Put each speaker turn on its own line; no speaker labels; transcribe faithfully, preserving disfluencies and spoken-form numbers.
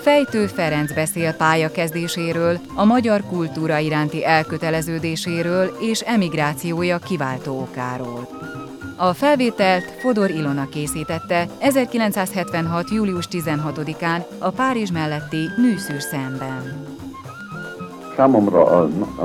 Fejtő Ferenc beszél pályakezdéséről, a magyar kultúra iránti elköteleződéséről és emigrációja kiváltó okáról. A felvételt Fodor Ilona készítette ezerkilencszázhetvenhat. július tizenhatodikán a Párizs melletti Nuits-sur-Seine-ben.
Számomra a, a